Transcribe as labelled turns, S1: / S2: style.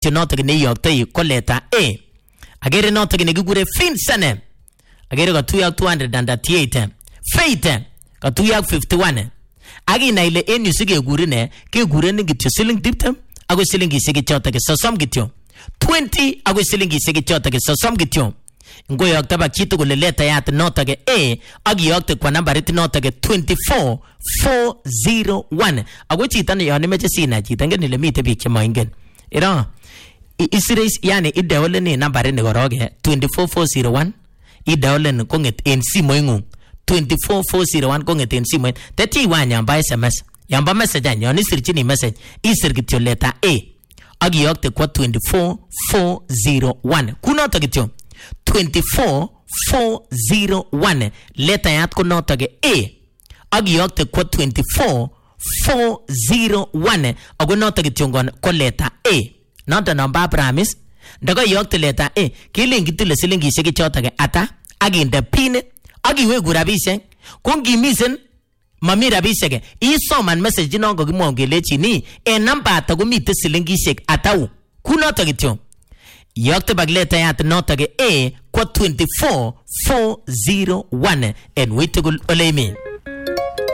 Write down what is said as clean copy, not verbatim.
S1: notok ne yoktoi ko letter A. Agere notok ne kikure Vincent. Agere katuyo ak 238. Faith katuyo ak 51. Agina ile en yu sikekuren kekuren kityo siling 20 ako silingishek chotok 30 kityo. 20 ako silingishek chotok 30 kityo. Ngoyokta ba chito kole letayat notok A ak iyokte kwa nambarit notok 24401. Ako chito ne yon imeche sina chito ngen ile mite biik chemoingen. Ira isire yani ideole ni nambarit ni koroge 24401 ideole konget en simoingung 24401 konget en simoit teti wanyamba SMS yamba message yon isirchini message isir kityo letter A ak iyokte kwa 24401 kunoto kityo 24401 letayat ko notok A ak iyokte kwa 24401 ako notok kityo ko letter A noto namba promise ndako iyokte letter A kilengi tile silingishek chotok ata ak inde pin ak iweku rabishek ko ngimisen mami rabishek isoman message nongo kimwon kelechini en namba ata komite silingishek atau kunotok kityo iyokte bag letayat notok A kwa 24401 en witugul ole imi.